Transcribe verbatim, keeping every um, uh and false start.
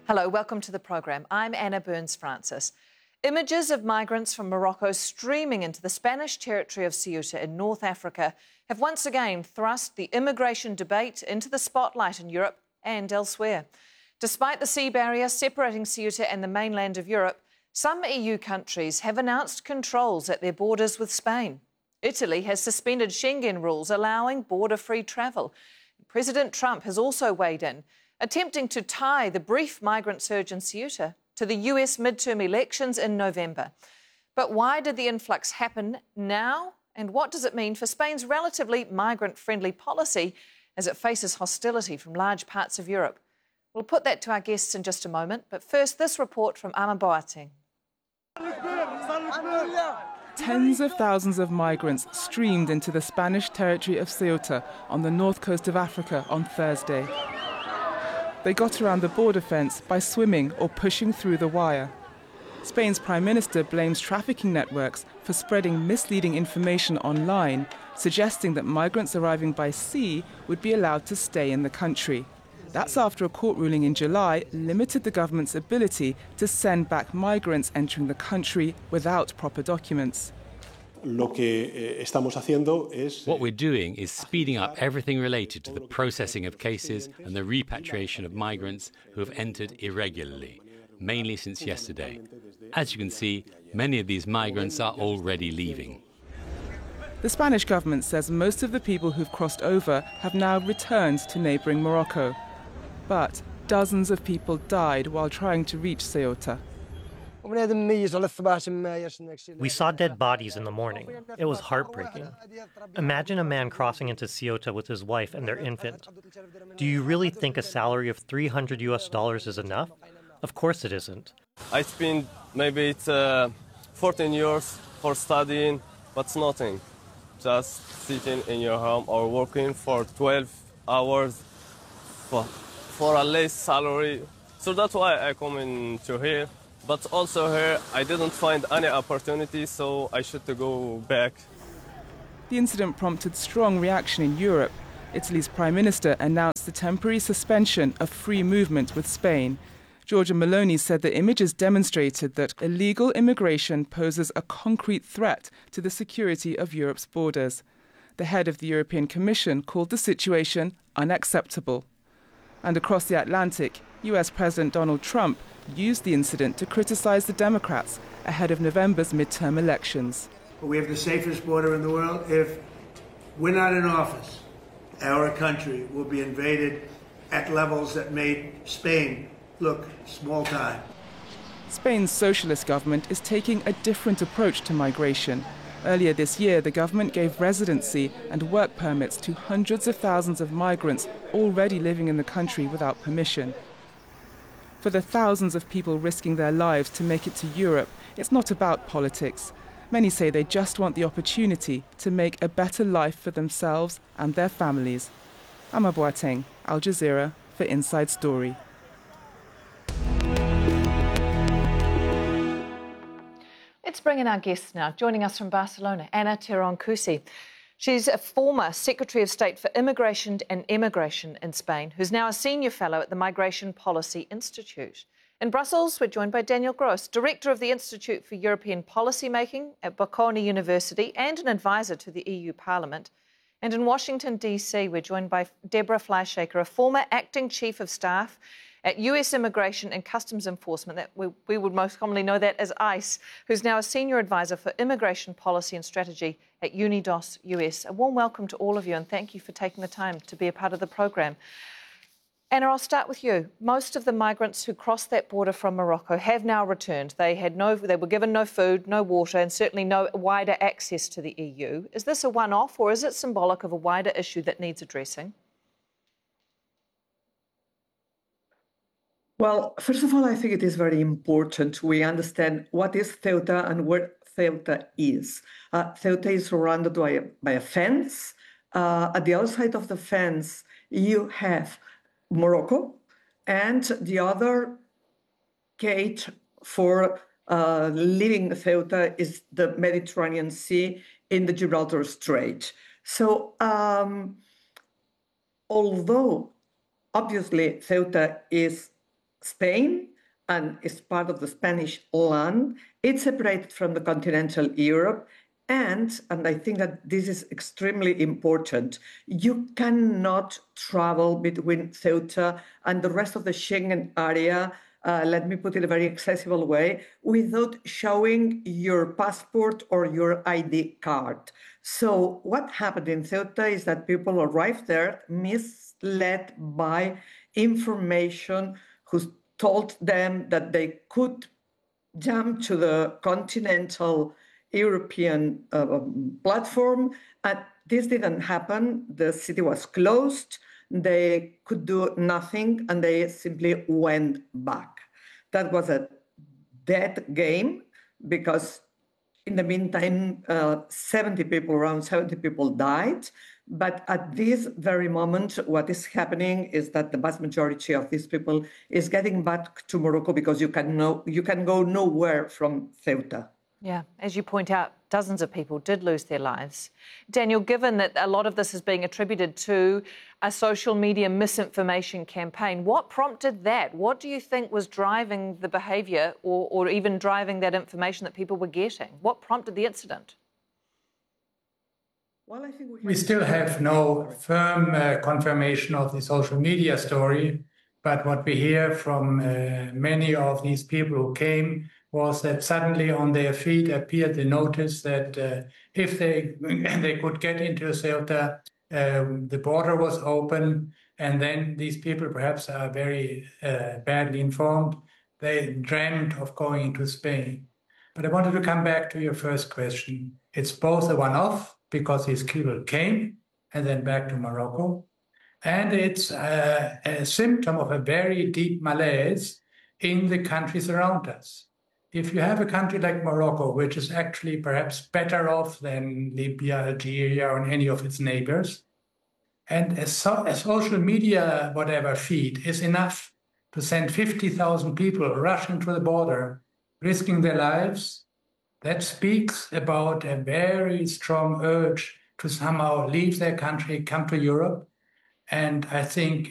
Hello, welcome to the programme. I'm Anna Burns-Francis. Images of migrants from Morocco streaming into the Spanish territory of Ceuta in North Africa have once again thrust the immigration debate into the spotlight in Europe and elsewhere. Despite the sea barrier separating Ceuta and the mainland of Europe, some E U countries have announced controls at their borders with Spain. Italy has suspended Schengen rules allowing border-free travel. President Trump has also weighed in, attempting to tie the brief migrant surge in Ceuta to the U S midterm elections in November. But why did the influx happen now? And what does it mean for Spain's relatively migrant-friendly policy as it faces hostility from large parts of Europe? We'll put that to our guests in just a moment. But first, this report from Ama Boateng. Tens of thousands of migrants streamed into the Spanish territory of Ceuta on the north coast of Africa on Thursday. They got around the border fence by swimming or pushing through the wire. Spain's Prime Minister blames trafficking networks for spreading misleading information online, suggesting that migrants arriving by sea would be allowed to stay in the country. That's after a court ruling in July limited the government's ability to send back migrants entering the country without proper documents. What we're doing is speeding up everything related to the processing of cases and the repatriation of migrants who have entered irregularly, mainly since yesterday. As you can see, many of these migrants are already leaving. The Spanish government says most of the people who've crossed over have now returned to neighbouring Morocco. But dozens of people died while trying to reach Ceuta. We saw dead bodies in the morning. It was heartbreaking. Imagine a man crossing into Ceuta with his wife and their infant. Do you really think a salary of three hundred U S dollars is enough? Of course it isn't. I spent maybe it's, uh, fourteen years for studying, but it's nothing. Just sitting in your home or working for twelve hours for, for a less salary. So that's why I come into here. But also here, I didn't find any opportunity, so I should go back. The incident prompted strong reaction in Europe. Italy's Prime Minister announced the temporary suspension of free movement with Spain. Giorgia Meloni said the images demonstrated that illegal immigration poses a concrete threat to the security of Europe's borders. The head of the European Commission called the situation unacceptable. And across the Atlantic, U S President Donald Trump used the incident to criticize the Democrats ahead of November's midterm elections. We have the safest border in the world. If we're not in office, our country will be invaded at levels that made Spain look small time. Spain's socialist government is taking a different approach to migration. Earlier this year, the government gave residency and work permits to hundreds of thousands of migrants already living in the country without permission. For the thousands of people risking their lives to make it to Europe, it's not about politics. Many say they just want the opportunity to make a better life for themselves and their families. Ama Boateng, Al Jazeera, for Inside Story. Let's bring in our guests now. Joining us from Barcelona, Ana Tirón-Cusi. She's a former Secretary of State for Immigration and Emigration in Spain, who's now a Senior Fellow at the Migration Policy Institute. In Brussels, we're joined by Daniel Gross, Director of the Institute for European Policymaking at Bocconi University and an advisor to the E U Parliament. And in Washington, D C, we're joined by Deborah Fleischhacker, a former Acting Chief of Staff at U S Immigration and Customs Enforcement, that we, we would most commonly know that as ICE, who's now a Senior Advisor for Immigration Policy and Strategy at Unidos U S. A warm welcome to all of you and thank you for taking the time to be a part of the programme. Anna, I'll start with you. Most of the migrants who crossed that border from Morocco have now returned. They had no, they were given no food, no water and certainly no wider access to the E U. Is this a one-off or is it symbolic of a wider issue that needs addressing? Well, first of all, I think it is very important we understand what is Ceuta and where Ceuta is. Uh, Ceuta is surrounded by a, by a fence. Uh, at the other side of the fence, you have Morocco, and the other gate for uh, leaving Ceuta is the Mediterranean Sea in the Gibraltar Strait. So um, although obviously Ceuta is Spain and is part of the Spanish land. It's separated from the continental Europe. And, and I think that this is extremely important, you cannot travel between Ceuta and the rest of the Schengen area, uh, let me put it in a very accessible way, without showing your passport or your I D card. So what happened in Ceuta is that people arrived there misled by information who told them that they could jump to the continental European uh, platform, and this didn't happen. The city was closed, they could do nothing, and they simply went back. That was a dead game, because in the meantime, uh, seventy people, around seventy people died. But at this very moment, what is happening is that the vast majority of these people is getting back to Morocco, because you can, no, you can go nowhere from Ceuta. Yeah, as you point out, dozens of people did lose their lives. Daniel, given that a lot of this is being attributed to a social media misinformation campaign, what prompted that? What do you think was driving the behaviour, or, or even driving that information that people were getting? What prompted the incident? Well, I think we, we still have no firm uh, confirmation of the social media story, but what we hear from uh, many of these people who came was that suddenly on their feed appeared the notice that uh, if they they could get into Ceuta, um, the border was open, and then these people perhaps are very uh, badly informed. They dreamt of going into Spain. But I wanted to come back to your first question. It's both a one-off, because these people came and then back to Morocco, and it's uh, a symptom of a very deep malaise in the countries around us. If you have a country like Morocco, which is actually perhaps better off than Libya, Algeria, or any of its neighbors, and a, so, a social media whatever feed is enough to send fifty thousand people rushing to the border, risking their lives, that speaks about a very strong urge to somehow leave their country, come to Europe. And I think